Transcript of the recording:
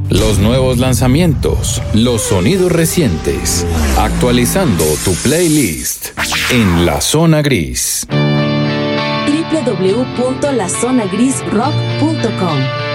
Los nuevos lanzamientos, los sonidos recientes, actualizando tu playlist en La Zona Gris. www.lazonagrisrock.com